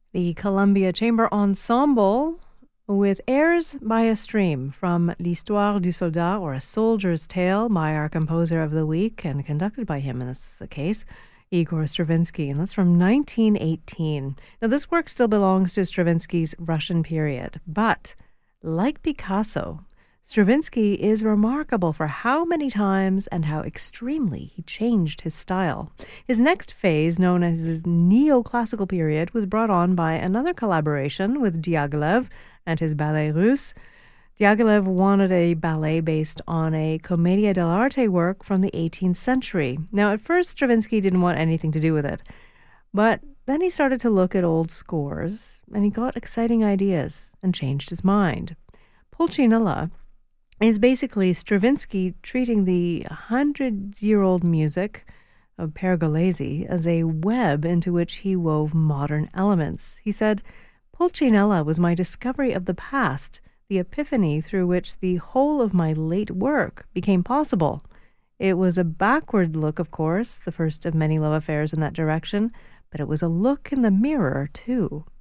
The Columbia Chamber Ensemble with airs by a stream from L'Histoire du Soldat, or A Soldier's Tale, by our composer of the week and conducted by him in this case, Igor Stravinsky, and that's from 1918. Now, this work still belongs to Stravinsky's Russian period, but like Picasso, Stravinsky is remarkable for how many times and how extremely he changed his style. His next phase, known as his neoclassical period, was brought on by another collaboration with Diaghilev and his Ballet Russe. Diaghilev wanted a ballet based on a commedia dell'arte work from the 18th century. Now, at first, Stravinsky didn't want anything to do with it, but then he started to look at old scores, and he got exciting ideas and changed his mind. Pulcinella is basically Stravinsky treating the 100-year-old music of Pergolesi as a web into which he wove modern elements. He said, "Pulcinella was my discovery of the past, the epiphany through which the whole of my late work became possible. It was a backward look, of course, the first of many love affairs in that direction, but it was a look in the mirror, too."